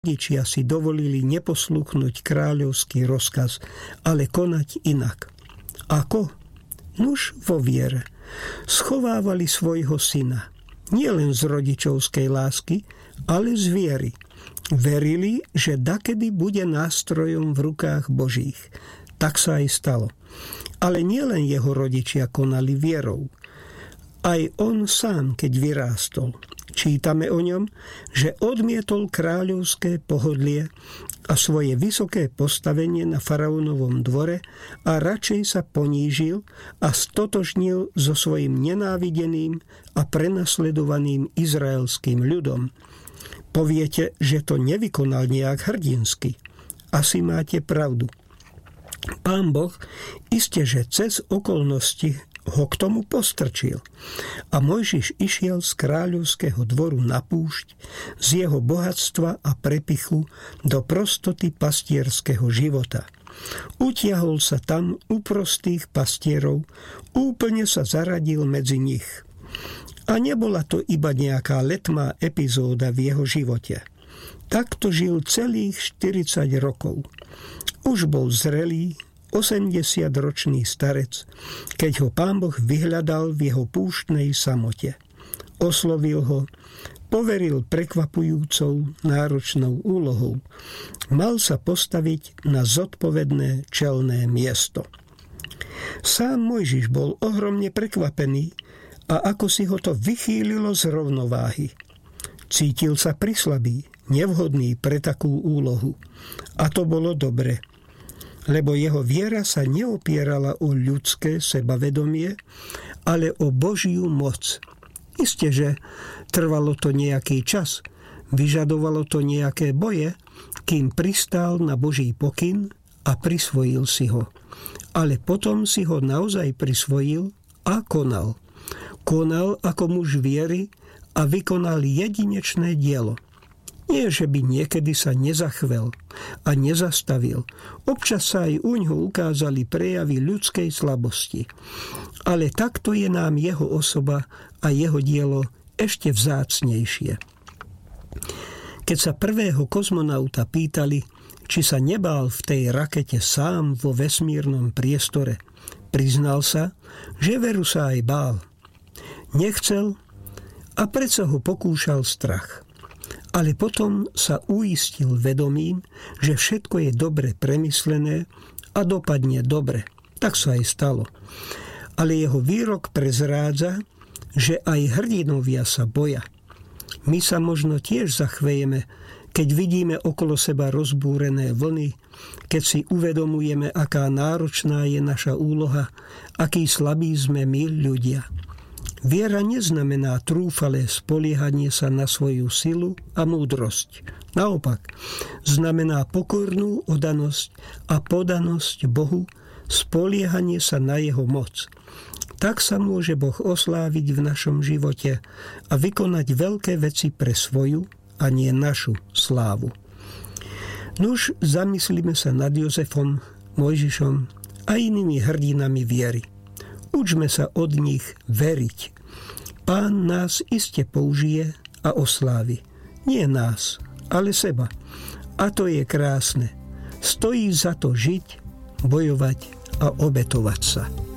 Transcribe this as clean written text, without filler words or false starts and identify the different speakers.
Speaker 1: rodičia si dovolili neposlúchnuť kráľovský rozkaz, ale konať inak. Ako? Nuž vo viere. Schovávali svojho syna. Nielen z rodičovskej lásky, ale z viery. Verili, že dakedy bude nástrojom v rukách Božích. Tak sa aj stalo. Ale nielen jeho rodičia konali vierou. Aj on sám, keď vyrástol. Čítame o ňom, že odmietol kráľovské pohodlie a svoje vysoké postavenie na faraónovom dvore a radšej sa ponížil a stotožnil so svojím nenávideným a prenasledovaným izraelským ľudom. Poviete, že to nevykonal nejak hrdinsky. Asi máte pravdu. Pán Boh iste, že cez okolnosti ho k tomu postrčil. A Mojžiš išiel z kráľovského dvoru na púšť, z jeho bohatstva a prepichu do prostoty pastierského života. Utiahol sa tam uprostých pastierov, úplne sa zaradil medzi nich. A nebola to iba nejaká letmá epizóda v jeho živote. Takto žil celých 40 rokov. Už bol zrelý, 80-ročný starec, keď ho Pán Boh vyhľadal v jeho púštnej samote. Oslovil ho, poveril prekvapujúcou náročnou úlohou. Mal sa postaviť na zodpovedné čelné miesto. Sám Mojžiš bol ohromne prekvapený a ako si ho to vychýlilo z rovnováhy. Cítil sa prislabý, nevhodný pre takú úlohu. A to bolo dobre, lebo jeho viera sa neopierala o ľudské sebavedomie, ale o Božiu moc. Isté, že trvalo to nejaký čas, vyžadovalo to nejaké boje, kým pristál na Boží pokyn a prisvojil si ho. Ale potom si ho naozaj prisvojil a konal. Konal ako muž viery a vykonal jedinečné dielo. Nie, že by niekedy sa nezachvel a nezastavil. Občas sa aj uňho ukázali prejavy ľudskej slabosti. Ale takto je nám jeho osoba a jeho dielo ešte vzácnejšie. Keď sa prvého kozmonauta pýtali, či sa nebál v tej rakete sám vo vesmírnom priestore, priznal sa, že veru sa aj bál. Nechcel a predsa ho pokúšal strach. Ale potom sa uistil vedomím, že všetko je dobre premyslené a dopadne dobre. Tak sa aj stalo. Ale jeho výrok prezrádza, že aj hrdinovia sa boja. My sa možno tiež zachvejeme, keď vidíme okolo seba rozbúrené vlny, keď si uvedomujeme, aká náročná je naša úloha, aký slabí sme my ľudia. Viera neznamená trúfalé spoliehanie sa na svoju silu a múdrosť. Naopak, znamená pokornú oddanosť a podanosť Bohu, spoliehanie sa na jeho moc. Tak sa môže Boh osláviť v našom živote a vykonať veľké veci pre svoju a nie našu slávu. Nuž, zamyslíme sa nad Jozefom, Mojžišom a inými hrdinami viery. Učme sa od nich veriť. Pán nás iste použije a oslávi. Nie nás, ale seba. A to je krásne. Stojí za to žiť, bojovať a obetovať sa.